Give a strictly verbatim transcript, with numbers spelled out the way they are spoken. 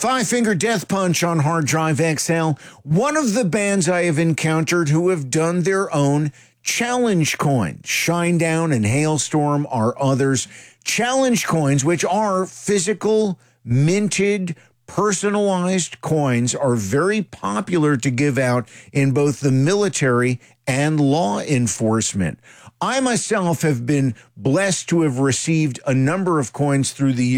Five Finger Death Punch on Hard Drive X L, one of the bands I have encountered who have done their own challenge coins. Shinedown and Hailstorm are others. Challenge coins, which are physical, minted, personalized coins, are very popular to give out in both the military and law enforcement. I myself have been blessed to have received a number of coins through the years.